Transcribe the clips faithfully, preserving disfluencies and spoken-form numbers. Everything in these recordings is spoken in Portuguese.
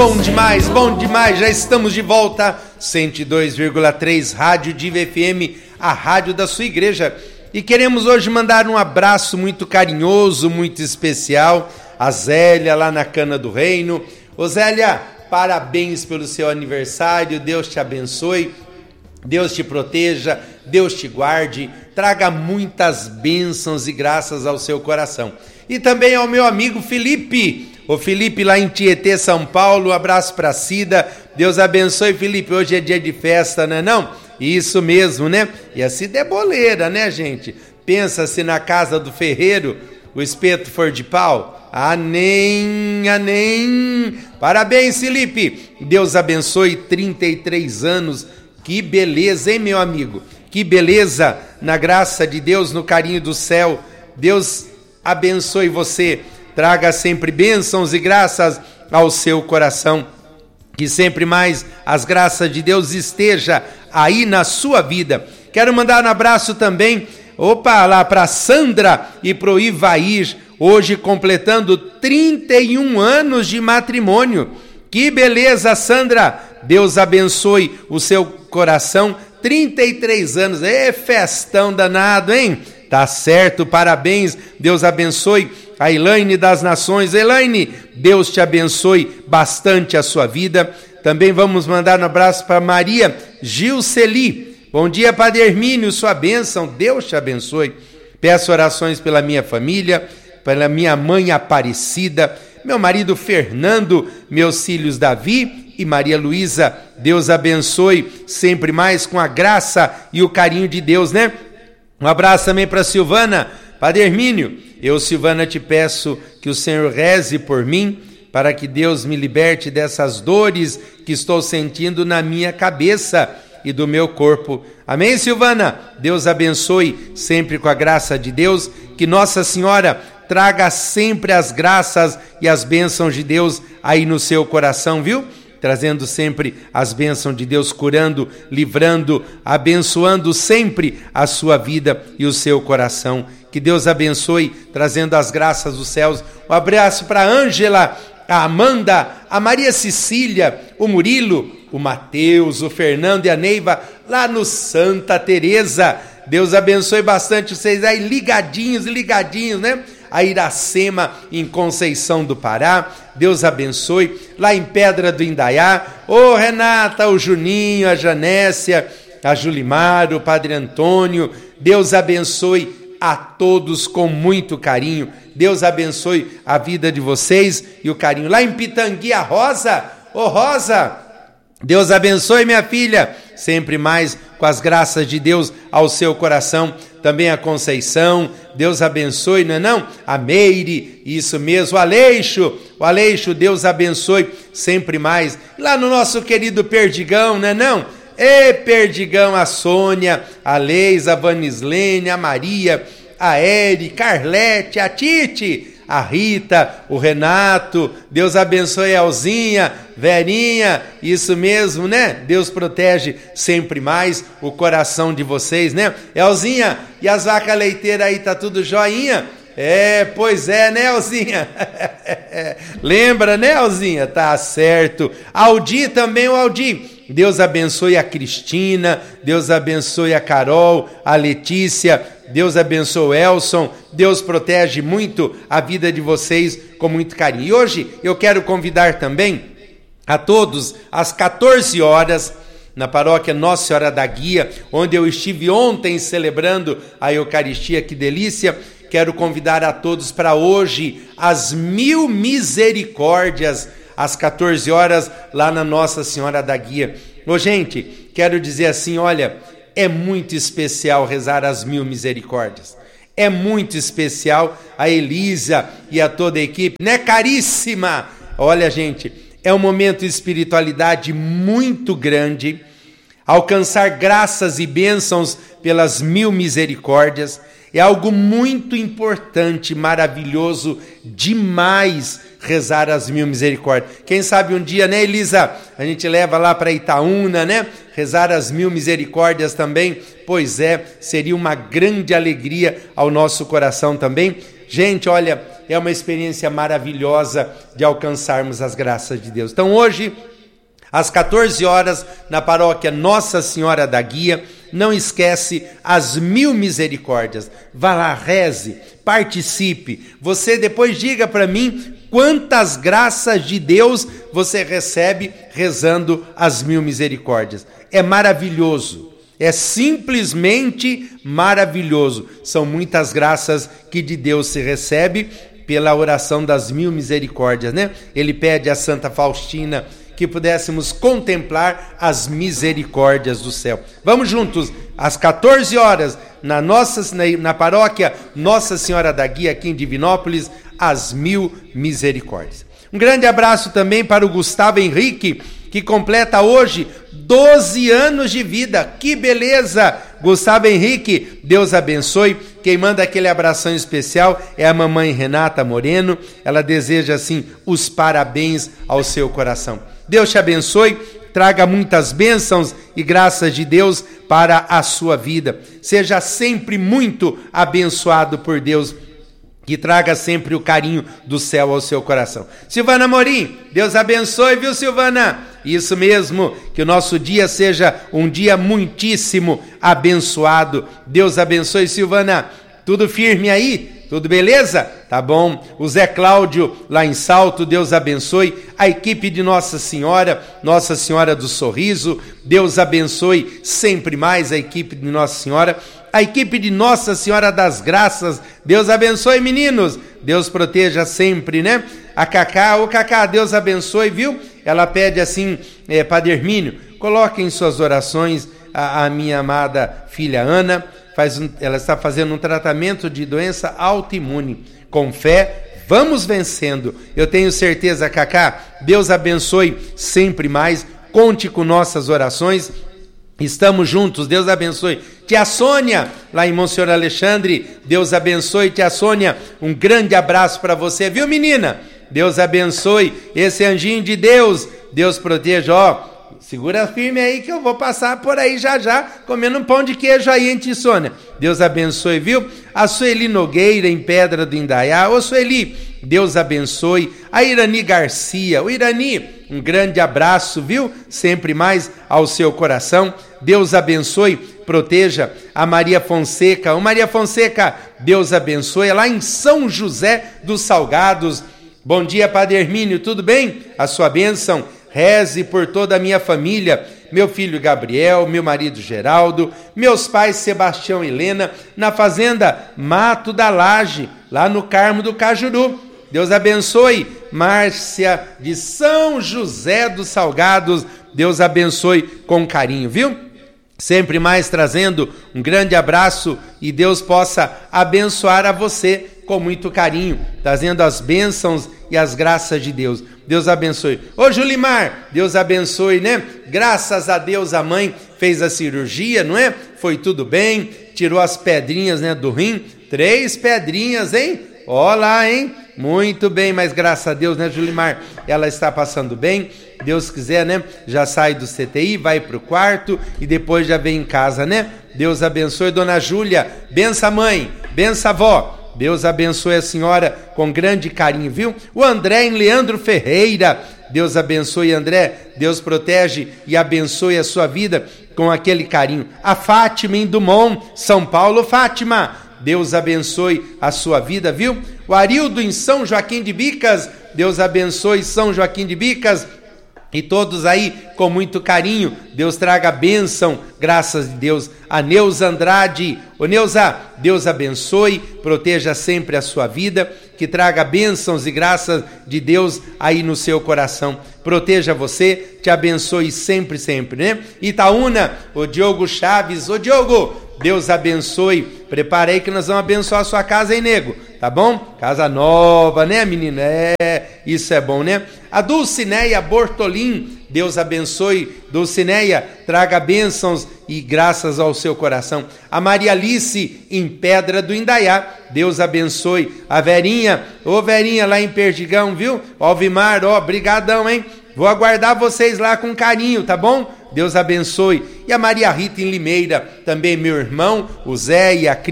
bom demais, bom demais, já estamos de volta, cento e dois vírgula três Rádio Diva F M, a rádio da sua igreja. E queremos hoje mandar um abraço muito carinhoso, muito especial a Zélia, lá na Cana do Reino. Ô Zélia, parabéns pelo seu aniversário, Deus te abençoe, Deus te proteja, Deus te guarde, traga muitas bênçãos e graças ao seu coração. E também ao meu amigo Felipe, o Felipe lá em Tietê, São Paulo, um abraço para Cida, Deus abençoe, Felipe, hoje é dia de festa, não é não? Isso mesmo, né? E a Cida é boleira, né, gente? Pensa se na casa do ferreiro o espeto for de pau. Ah, nem, ah, nem. Parabéns, Felipe, Deus abençoe, trinta e três anos, que beleza, hein, meu amigo? Que beleza, na graça de Deus, no carinho do céu, Deus abençoe você, traga sempre bênçãos e graças ao seu coração, que sempre mais as graças de Deus esteja aí na sua vida. Quero mandar um abraço também, opa, lá para Sandra e pro Ivair, hoje completando trinta e um anos de matrimônio. Que beleza, Sandra, Deus abençoe o seu coração, trinta e três anos, é festão danado, hein? Tá certo, parabéns, Deus abençoe a Elaine das Nações. Elaine, Deus te abençoe bastante a sua vida. Também vamos mandar um abraço para Maria Gilceli. Bom dia, Padre Hermínio, sua bênção, Deus te abençoe. Peço orações pela minha família, pela minha mãe Aparecida, meu marido Fernando, meus filhos Davi e Maria Luísa. Deus abençoe sempre mais com a graça e o carinho de Deus, né? Um abraço também para Silvana. Padre Hermínio, eu, Silvana, te peço que o Senhor reze por mim, para que Deus me liberte dessas dores que estou sentindo na minha cabeça e do meu corpo. Amém, Silvana? Deus abençoe sempre com a graça de Deus, que Nossa Senhora traga sempre as graças e as bênçãos de Deus aí no seu coração, viu? Trazendo sempre as bênçãos de Deus, curando, livrando, abençoando sempre a sua vida e o seu coração. Que Deus abençoe, trazendo as graças dos céus. Um abraço para a Ângela, a Amanda, a Maria Cecília, o Murilo, o Mateus, o Fernando e a Neiva, lá no Santa Teresa. Deus abençoe bastante vocês aí, ligadinhos, ligadinhos, né? A Iracema, em Conceição do Pará, Deus abençoe, lá em Pedra do Indaiá, ô Renata, o Juninho, a Janécia, a Julimar, o Padre Antônio, Deus abençoe a todos com muito carinho, Deus abençoe a vida de vocês e o carinho. Lá em Pitangui, a Rosa, ô Rosa, Deus abençoe minha filha, sempre mais com as graças de Deus ao seu coração. Também a Conceição, Deus abençoe, não é não? A Meire, isso mesmo, o Aleixo, o Aleixo, Deus abençoe sempre mais. Lá no nosso querido Perdigão, não é não? Ê, Perdigão, a Sônia, a Leisa, a Vanislene, a Maria, a Eri, Carlete, a Tite, a Rita, o Renato, Deus abençoe a Elzinha, Verinha, isso mesmo, né? Deus protege sempre mais o coração de vocês, né? Elzinha, e as vacas leiteiras aí, tá tudo joinha? É, pois é, né, Elzinha? Lembra, né, Elzinha? Tá certo. Aldi também, o Aldi. Deus abençoe a Cristina, Deus abençoe a Carol, a Letícia, Deus abençoe o Elson, Deus protege muito a vida de vocês com muito carinho. E hoje eu quero convidar também a todos às quatorze horas, na paróquia Nossa Senhora da Guia, onde eu estive ontem celebrando a Eucaristia, que delícia. Quero convidar a todos para hoje, as mil misericórdias, às quatorze horas, lá na Nossa Senhora da Guia. Ô, gente, quero dizer assim, olha, é muito especial rezar as mil misericórdias. É muito especial a Elisa e a toda a equipe, né, caríssima? Olha, gente, é um momento de espiritualidade muito grande, alcançar graças e bênçãos pelas mil misericórdias. É algo muito importante, maravilhoso, demais rezar as mil misericórdias. Quem sabe um dia, né, Elisa? A gente leva lá para Itaúna, né? Rezar as mil misericórdias também. Pois é, seria uma grande alegria ao nosso coração também. Gente, olha, é uma experiência maravilhosa de alcançarmos as graças de Deus. Então hoje, às quatorze horas, na paróquia Nossa Senhora da Guia, não esquece as mil misericórdias. Vá lá, reze, participe. Você depois diga para mim quantas graças de Deus você recebe rezando as mil misericórdias. É maravilhoso. É simplesmente maravilhoso. São muitas graças que de Deus se recebe pela oração das mil misericórdias, né? Ele pede a Santa Faustina que pudéssemos contemplar as misericórdias do céu. Vamos juntos, às quatorze horas, na, nossa, na, na paróquia Nossa Senhora da Guia, aqui em Divinópolis, as mil misericórdias. Um grande abraço também para o Gustavo Henrique, que completa hoje doze anos de vida. Que beleza! Gustavo Henrique, Deus abençoe. Quem manda aquele abração especial é a mamãe Renata Moreno. Ela deseja, assim, os parabéns ao seu coração. Deus te abençoe, traga muitas bênçãos e graças de Deus para a sua vida. Seja sempre muito abençoado por Deus, que traga sempre o carinho do céu ao seu coração. Silvana Morim, Deus abençoe, viu, Silvana? Isso mesmo, que o nosso dia seja um dia muitíssimo abençoado. Deus abençoe, Silvana. Tudo firme aí? Tudo beleza? Tá bom. O Zé Cláudio, lá em Salto, Deus abençoe. A equipe de Nossa Senhora, Nossa Senhora do Sorriso, Deus abençoe sempre mais a equipe de Nossa Senhora. A equipe de Nossa Senhora das Graças, Deus abençoe, meninos. Deus proteja sempre, né? A Cacá, ô Cacá, Deus abençoe, viu? Ela pede assim, é, Padre Hermínio, coloque em suas orações a, a minha amada filha Ana. Faz um, ela está fazendo um tratamento de doença autoimune. Com fé, vamos vencendo. Eu tenho certeza, Cacá, Deus abençoe sempre mais. Conte com nossas orações. Estamos juntos, Deus abençoe. Tia Sônia, lá em Monsenhor Alexandre, Deus abençoe. Tia Sônia, um grande abraço para você, viu, menina? Deus abençoe esse anjinho de Deus. Deus proteja, ó. Segura firme aí que eu vou passar por aí já já, comendo um pão de queijo aí, hein, tia Sônia? Deus abençoe, viu? A Sueli Nogueira, em Pedra do Indaiá. Ô, Sueli, Deus abençoe. A Irani Garcia. O Irani, um grande abraço, viu? Sempre mais ao seu coração. Deus abençoe, proteja. A Maria Fonseca. Ô, Maria Fonseca, Deus abençoe. Lá em São José dos Salgados. Bom dia, Padre Hermínio, tudo bem? A sua bênção. Reze por toda a minha família, meu filho Gabriel, meu marido Geraldo, meus pais Sebastião e Helena, na fazenda Mato da Laje, lá no Carmo do Cajuru. Deus abençoe. Márcia de São José dos Salgados, Deus abençoe com carinho, viu? Sempre mais trazendo um grande abraço e Deus possa abençoar a você com muito carinho, trazendo as bênçãos e as graças de Deus. Deus abençoe. Ô Julimar, Deus abençoe, né? Graças a Deus a mãe fez a cirurgia, não é? Foi tudo bem, tirou as pedrinhas, né, do rim. Três pedrinhas, hein? Ó lá, hein? Muito bem, mas graças a Deus, né, Julimar? Ela está passando bem. Deus quiser, né? Já sai do C T I, vai pro quarto e depois já vem em casa, né? Deus abençoe, dona Júlia. Bença mãe, bença avó. Deus abençoe a senhora com grande carinho, viu? O André em Leandro Ferreira. Deus abençoe, André. Deus protege e abençoe a sua vida com aquele carinho. A Fátima em Dumont, São Paulo. Fátima, Deus abençoe a sua vida, viu? O Arildo em São Joaquim de Bicas. Deus abençoe São Joaquim de Bicas. E todos aí com muito carinho, Deus traga bênção, graças a Deus. A Neuza Andrade, ô Neuza, Deus abençoe, proteja sempre a sua vida, que traga bênçãos e graças de Deus aí no seu coração. Proteja você, te abençoe sempre, sempre, né? Itaúna, o Diogo Chaves, ô Diogo, Deus abençoe. Prepara aí que nós vamos abençoar a sua casa, hein, nego? Tá bom? Casa nova, né, menina? É, isso é bom, né? A Dulcineia Bortolim, Deus abençoe. Dulcineia, traga bênçãos e graças ao seu coração. A Maria Alice, em Pedra do Indaiá, Deus abençoe. A Verinha, ô Verinha, lá em Perdigão, viu? Ó, Alvimar, ó, brigadão, hein? Vou aguardar vocês lá com carinho, tá bom? Deus abençoe. E a Maria Rita em Limeira, também meu irmão, o Zé e a Cris,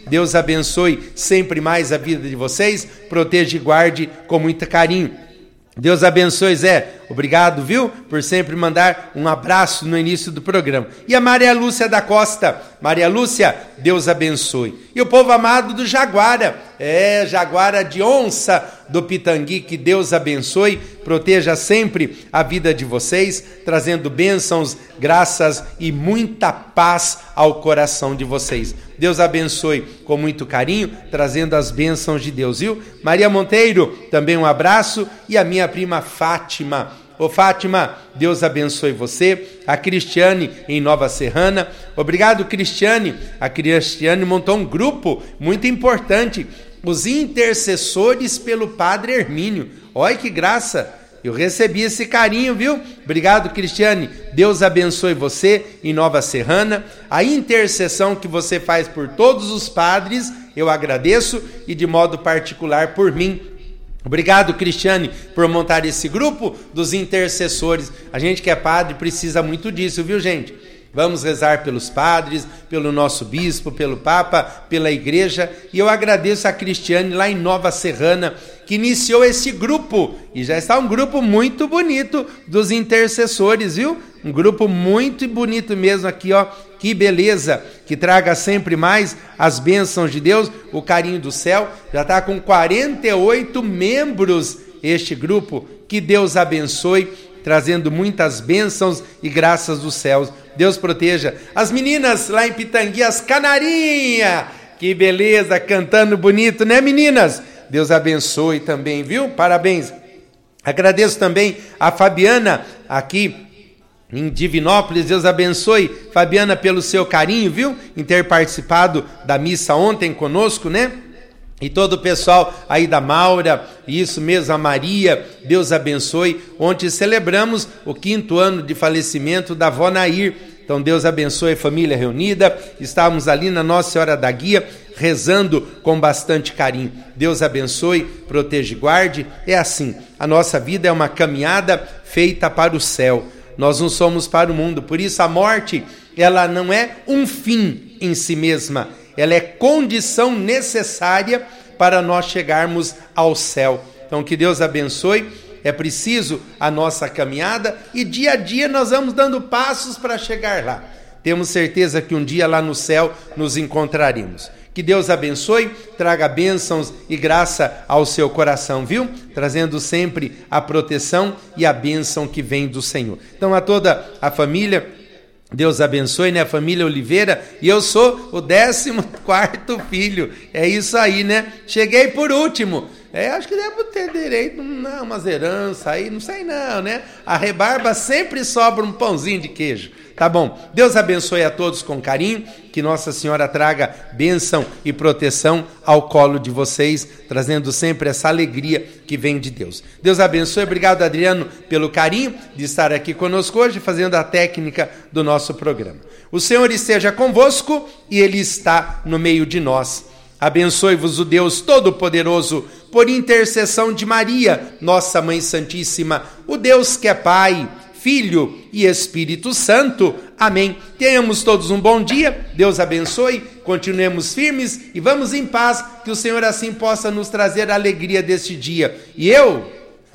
Deus abençoe sempre mais a vida de vocês, proteja e guarde com muito carinho. Deus abençoe, Zé. Obrigado, viu? Por sempre mandar um abraço no início do programa. E a Maria Lúcia da Costa. Maria Lúcia, Deus abençoe. E o povo amado do Jaguara. É, Jaguara de Onça do Pitangui. Que Deus abençoe. Proteja sempre a vida de vocês, trazendo bênçãos, graças e muita paz ao coração de vocês. Deus abençoe com muito carinho, trazendo as bênçãos de Deus, viu? Maria Monteiro, também um abraço. E a minha prima Fátima. Ô Fátima, Deus abençoe você. A Cristiane em Nova Serrana. Obrigado, Cristiane. A Cristiane montou um grupo muito importante. Os intercessores pelo Padre Hermínio. Olha que graça. Eu recebi esse carinho, viu? Obrigado, Cristiane. Deus abençoe você em Nova Serrana. A intercessão que você faz por todos os padres, eu agradeço, e de modo particular por mim. Obrigado, Cristiane, por montar esse grupo dos intercessores. A gente que é padre precisa muito disso, viu, gente? Vamos rezar pelos padres, pelo nosso bispo, pelo Papa, pela igreja. E eu agradeço a Cristiane lá em Nova Serrana, que iniciou esse grupo. E já está um grupo muito bonito dos intercessores, viu? Um grupo muito bonito mesmo aqui, ó. Que beleza, que traga sempre mais as bênçãos de Deus, o carinho do céu. Já está com quarenta e oito membros este grupo. Que Deus abençoe, trazendo muitas bênçãos e graças dos céus. Deus proteja as meninas lá em Pitangui, as canarinhas. Que beleza, cantando bonito, né, meninas? Deus abençoe também, viu? Parabéns. Agradeço também a Fabiana aqui em Divinópolis. Deus abençoe, Fabiana, pelo seu carinho, viu? Em ter participado da missa ontem conosco, né? E todo o pessoal aí da Maura, isso mesmo, a Maria, Deus abençoe. Ontem celebramos o quinto ano de falecimento da avó Nair. Então Deus abençoe a família reunida. Estávamos ali na Nossa Senhora da Guia, rezando com bastante carinho. Deus abençoe, proteja e guarde. É assim, a nossa vida é uma caminhada feita para o céu. Nós não somos para o mundo, por isso a morte, ela não é um fim em si mesma, ela é condição necessária para nós chegarmos ao céu. Então que Deus abençoe, é preciso a nossa caminhada e dia a dia nós vamos dando passos para chegar lá. Temos certeza que um dia lá no céu nos encontraremos. Que Deus abençoe, traga bênçãos e graça ao seu coração, viu? Trazendo sempre a proteção e a bênção que vem do Senhor. Então a toda a família, Deus abençoe, né? A família Oliveira, e eu sou o décimo quarto filho. É isso aí, né? Cheguei por último. É, acho que devo ter direito a umas heranças aí, não sei não, né? A rebarba sempre sobra um pãozinho de queijo. Tá bom, Deus abençoe a todos com carinho, que Nossa Senhora traga bênção e proteção ao colo de vocês, trazendo sempre essa alegria que vem de Deus. Deus abençoe, obrigado Adriano pelo carinho de estar aqui conosco hoje, fazendo a técnica do nosso programa. O Senhor esteja convosco e Ele está no meio de nós. Abençoe-vos o Deus Todo-Poderoso, por intercessão de Maria, nossa Mãe Santíssima, o Deus que é Pai, Filho e Espírito Santo. Amém. Tenhamos todos um bom dia, Deus abençoe, continuemos firmes e vamos em paz, que o Senhor assim possa nos trazer a alegria deste dia. E eu,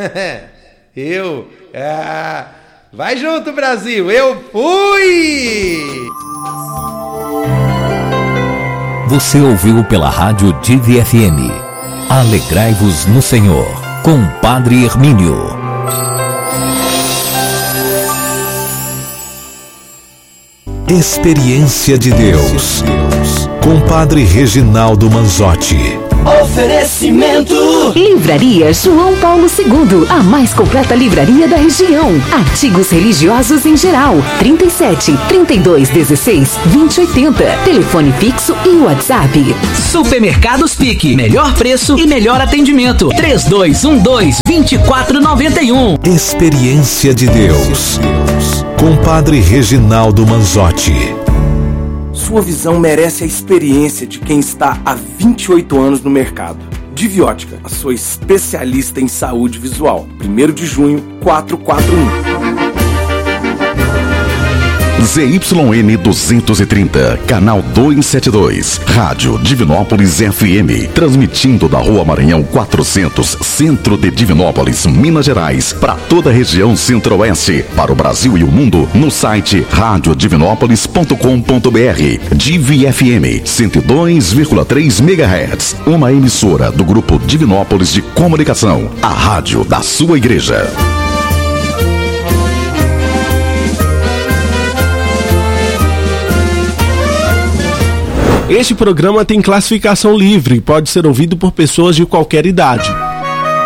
eu, ah, vai junto Brasil, eu fui! Você ouviu pela rádio Divi F M, Alegrai-vos no Senhor, com Padre Hermínio. Experiência de Deus, com Padre Reginaldo Manzotti. Oferecimento Livraria João Paulo segundo, a mais completa livraria da região. Artigos religiosos em geral. trinta e sete, trinta e dois, dezesseis, vinte, oitenta. Telefone fixo e WhatsApp. Supermercados Pique, melhor preço e melhor atendimento. três dois um dois, dois quatro nove um. Experiência de Deus, com Padre Reginaldo Manzotti. Sua visão merece a experiência de quem está há vinte e oito anos no mercado. Diviótica, a sua especialista em saúde visual. primeiro de junho, quatrocentos e quarenta e um. Z Y N duzentos e trinta, canal duzentos e setenta e dois, Rádio Divinópolis F M, transmitindo da Rua Maranhão quatrocentos, centro de Divinópolis, Minas Gerais, para toda a região centro-oeste, para o Brasil e o mundo, no site rádio divinópolis ponto com ponto br. Divi F M cento e dois vírgula três megahertz, uma emissora do Grupo Divinópolis de Comunicação, a rádio da sua igreja. Este programa tem classificação livre e pode ser ouvido por pessoas de qualquer idade.